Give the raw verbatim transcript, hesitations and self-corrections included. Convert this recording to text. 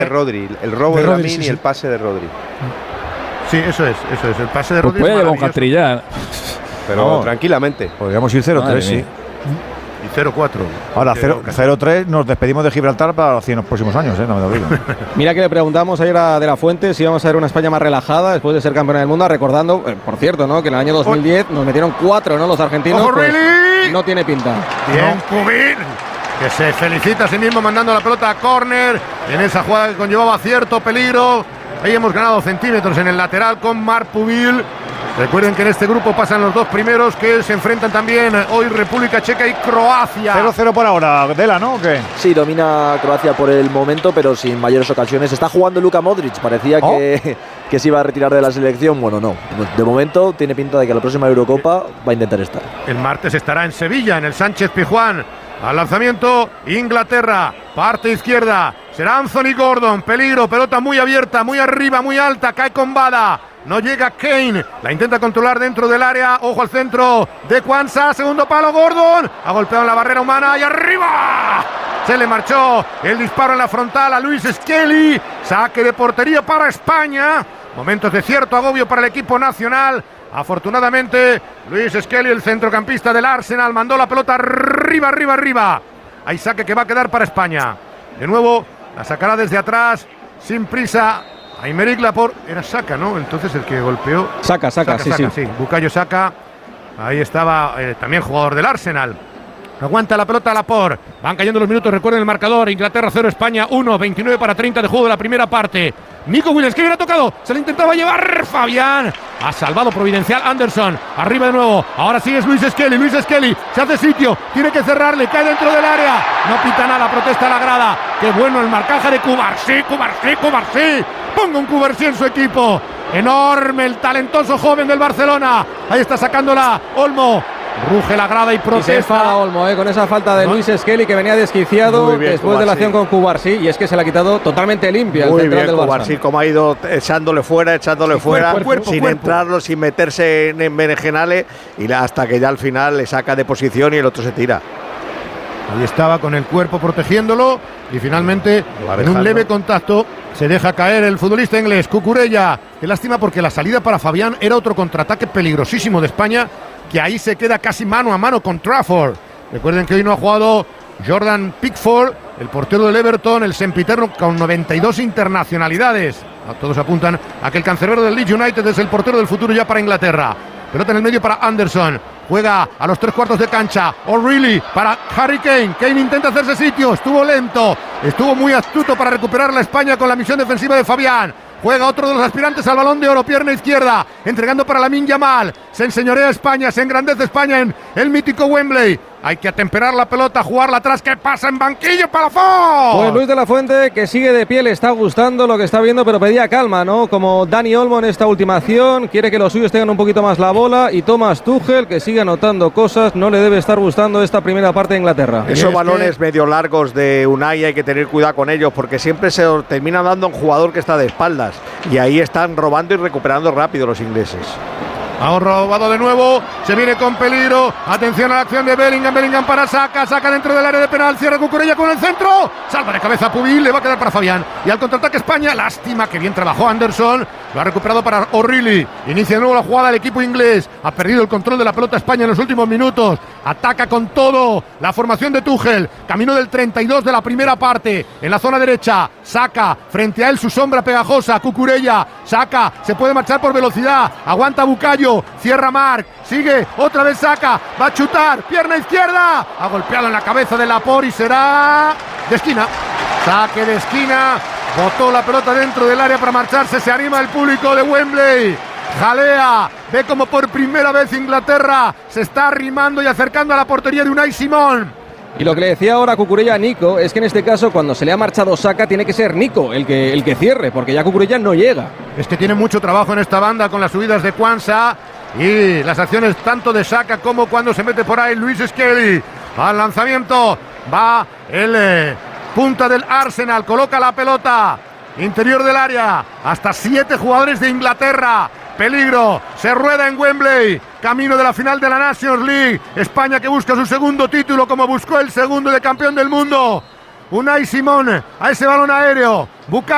Rodri, el robo de, de Lamine sí, sí. y el pase de Rodri. Sí, eso es, eso es. El pase de Rodri pues es puede llevar un hat-trick. Pero no, tranquilamente. Podríamos ir cero tres, sí. Y cero cuatro. Ahora, cero tres nos despedimos de Gibraltar para los cien próximos años, ¿eh? No me lo digo. Mira que le preguntamos ayer a De La Fuente si íbamos a ver una España más relajada después de ser campeona del mundo, recordando, eh, por cierto, ¿no? Que en el año dos mil diez nos metieron cuatro, ¿no? Los argentinos. ¡Ojo, pues, really! No tiene pinta. Bien, Cubín, que se felicita a sí mismo mandando la pelota a córner en esa jugada que conllevaba cierto peligro. Ahí hemos ganado centímetros en el lateral con Marc Pubil. Recuerden que en este grupo pasan los dos primeros que se enfrentan también hoy República Checa y Croacia. cero cero por ahora, Dela, ¿no? ¿O qué? Sí, domina Croacia por el momento, pero sin mayores ocasiones. Está jugando Luka Modric, parecía oh. que, que se iba a retirar de la selección. Bueno, no. De momento tiene pinta de que la próxima Eurocopa va a intentar estar. El martes estará en Sevilla, en el Sánchez Pizjuán. Al lanzamiento, Inglaterra, parte izquierda. Será Anthony Gordon, peligro, pelota muy abierta, muy arriba, muy alta, cae con Bada. No llega Kane, la intenta controlar dentro del área, ojo al centro de Kwanza, segundo palo, Gordon, ha golpeado en la barrera humana y arriba, se le marchó el disparo en la frontal a Luis Skelly, saque de portería para España, momentos de cierto agobio para el equipo nacional, afortunadamente Luis Skelly, el centrocampista del Arsenal, mandó la pelota arriba, arriba, arriba, hay saque que va a quedar para España, de nuevo la sacará desde atrás, sin prisa, Aymeric Laporte, era Saka, ¿no? Entonces el que golpeó. Saka, Saka, sí, Saka, sí. sí. Bukayo Saka, ahí estaba eh, también jugador del Arsenal. Aguanta la pelota Laporte. Van cayendo los minutos, recuerden el marcador. Inglaterra cero, España uno, veintinueve para treinta de juego de la primera parte. Nico Williams, que bien ha tocado. Se le intentaba llevar Fabián. Ha salvado providencial Anderson. Arriba de nuevo. Ahora sí es Luis Skelly. Luis Skelly se hace sitio. Tiene que cerrarle. Cae dentro del área. No pita nada. Protesta la grada. Qué bueno el marcaje de Cubarsí. Cubarsí, Cubarsí. Ponga un Cubarsí en su equipo. Enorme el talentoso joven del Barcelona. Ahí está sacándola Olmo. Ruge la grada y protesta. Y se enfada Olmo, eh, con esa falta de ¿no? Luis Skelly, que venía desquiciado bien, después Cubarsí. De la acción con Cubarsí, y es que se la ha quitado totalmente limpia. Muy el bien, del Cubarsí, como ha ido echándole fuera, echándole sí, fuera, cuerpo, cuerpo, sin cuerpo. entrarlo, sin meterse en, en berenjenales, y la, hasta que ya al final le saca de posición y el otro se tira. Ahí estaba con el cuerpo protegiéndolo y finalmente en un leve contacto se deja caer el futbolista inglés Cucurella. Qué lástima porque la salida para Fabián era otro contraataque peligrosísimo de España, que ahí se queda casi mano a mano con Trafford. Recuerden que hoy no ha jugado Jordan Pickford, el portero del Everton, el sempiterno con noventa y dos internacionalidades. Todos apuntan a que el cancerbero del Leeds United es el portero del futuro ya para Inglaterra. Pelota en el medio para Anderson. Juega a los tres cuartos de cancha. O'Reilly para Harry Kane. Kane intenta hacerse sitio. Estuvo lento. Estuvo muy astuto para recuperar la España con la misión defensiva de Fabián. Juega otro de los aspirantes al Balón de Oro, pierna izquierda, entregando para Lamine Yamal. Se enseñorea España, se engrandece España en el mítico Wembley. Hay que atemperar la pelota, jugarla atrás. ¿Qué pasa en banquillo, Palafón? Pues Luis de la Fuente, que sigue de pie, le está gustando lo que está viendo, pero pedía calma, ¿no? Como Dani Olmo en esta última acción, quiere que los suyos tengan un poquito más la bola. Y Thomas Tuchel, que sigue anotando cosas, no le debe estar gustando esta primera parte de Inglaterra. Esos balones que... medio largos de Unai hay que tener cuidado con ellos, porque siempre se termina dando a un jugador que está de espaldas. Y ahí están robando y recuperando rápido los ingleses. Ha robado de nuevo, se viene con peligro, atención a la acción de Bellingham, Bellingham para Saka, Saka dentro del área de penal, cierra Cucurella con el centro, salva de cabeza Pubil, le va a quedar para Fabián, y al contraataque España, lástima que bien trabajó Anderson, lo ha recuperado para O'Reilly, inicia de nuevo la jugada del equipo inglés, ha perdido el control de la pelota España en los últimos minutos, ataca con todo, la formación de Tuchel, camino del treinta y dos de la primera parte, en la zona derecha, Saka, frente a él su sombra pegajosa, Cucurella, Saka, se puede marchar por velocidad, aguanta Bukayo, cierra Marc, sigue, otra vez Saka, va a chutar, pierna izquierda, ha golpeado en la cabeza de Laporte y será de esquina, saque de esquina, botó la pelota dentro del área para marcharse, se anima el público de Wembley, jalea, ve como por primera vez Inglaterra se está arrimando y acercando a la portería de Unai Simón. Y lo que le decía ahora Cucurella a Nico es que en este caso cuando se le ha marchado Saka tiene que ser Nico el que, el que cierre, porque ya Cucurella no llega. Es que tiene mucho trabajo en esta banda con las subidas de Kwanza y las acciones tanto de Saka como cuando se mete por ahí Luis Skelly. Al lanzamiento va el eh, punta del Arsenal, coloca la pelota interior del área, hasta siete jugadores de Inglaterra. Peligro, se rueda en Wembley, camino de la final de la Nations League. España que busca su segundo título como buscó el segundo de campeón del mundo. Unai Simón a ese balón aéreo. Bukayo